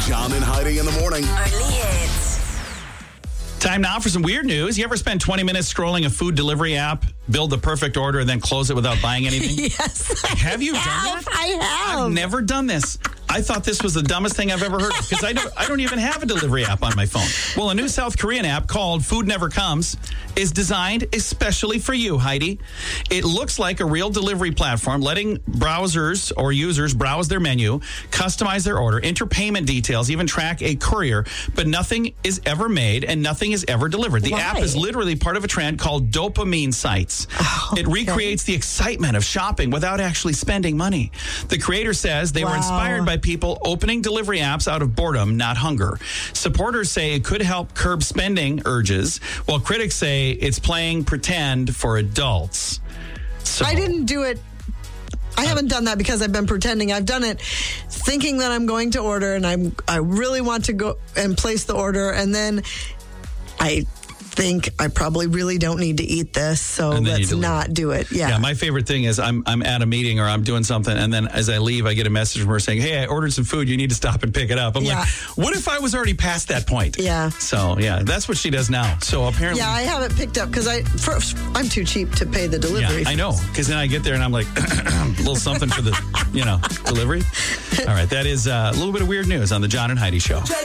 John and Heidi in the morning. Only hits. Time now for some weird news. You ever spend 20 minutes scrolling a food delivery app, build the perfect order, and then close it without buying anything? Yes. Have you done that? I have. I've never done this. I thought this was the dumbest thing I've ever heard of because I don't even have a delivery app on my phone. Well, a new South Korean app called Food Never Comes is designed especially for you, Heidi. It looks like a real delivery platform, letting browsers or users browse their menu, customize their order, enter payment details, even track a courier, but nothing is ever made and nothing is ever delivered. The app is literally part of a trend called dopamine sites. It recreates the excitement of shopping without actually spending money. The creator says they were inspired by people opening delivery apps out of boredom, not hunger. Supporters say it could help curb spending urges, while critics say it's playing pretend for adults. So, I didn't do it. I haven't done that because I've been pretending. I've done it thinking that I'm going to order and I really want to go and place the order, and then I think I probably really don't need to eat this, so let's not do it. Yeah, my favorite thing is I'm at a meeting or I'm doing something, and then as I leave, I get a message from her saying, "Hey, I ordered some food. You need to stop and pick it up." I'm like, what if I was already past that point? Yeah. So, yeah, that's what she does now. So apparently... Yeah, I haven't picked up because I'm too cheap to pay the delivery. Yeah, I know, because then I get there and I'm like, a little something for the, delivery. All right, that is a little bit of weird news on the John and Heidi Show.